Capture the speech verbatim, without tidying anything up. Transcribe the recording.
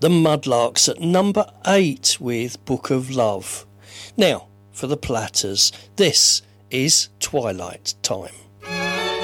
The Mudlarks at number eight with Book of Love. Now, for the Platters, this is Twilight Time.